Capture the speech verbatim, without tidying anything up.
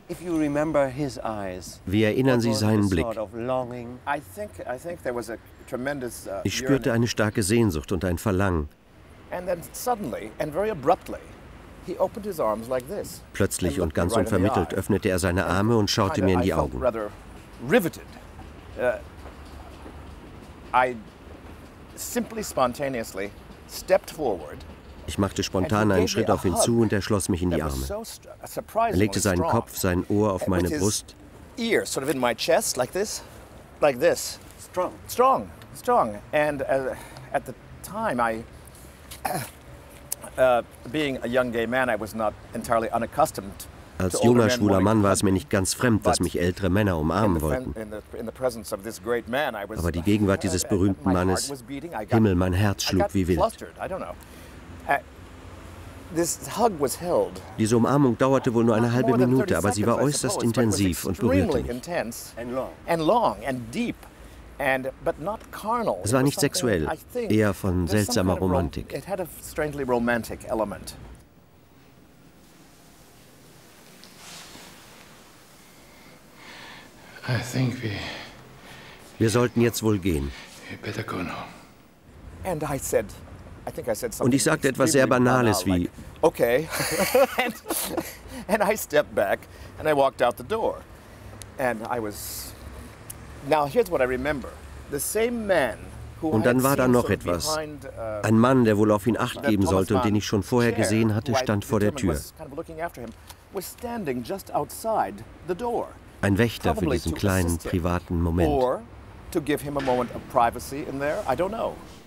Wie erinnern Sie seinen Blick? Ich spürte eine starke Sehnsucht und ein Verlangen. Plötzlich und ganz unvermittelt öffnete er seine Arme und schaute mir in die Augen. Ich machte spontan einen Schritt auf ihn zu und er schloss mich in die Arme. Er legte seinen Kopf, sein Ohr auf meine Brust. Als junger, schwuler Mann war es mir nicht ganz fremd, dass mich ältere Männer umarmen wollten. Aber die Gegenwart dieses berühmten Mannes, Himmel, mein Herz schlug wie wild. Diese Umarmung dauerte wohl nur eine halbe Minute, aber sie war äußerst intensiv und berührte mich. Es war nicht sexuell, eher von seltsamer Romantik. Wir sollten jetzt wohl gehen. Und ich sagte etwas sehr Banales wie, okay. And I stepped back and I walked out the door. And I was... Now here's what I remember. The same man who Und dann war da noch etwas. Ein Mann, der wohl auf ihn Acht geben sollte und den ich schon vorher gesehen hatte, stand vor der Tür. Ein Wächter für diesen kleinen, privaten Moment. To give him a moment of privacy in there, I don't know.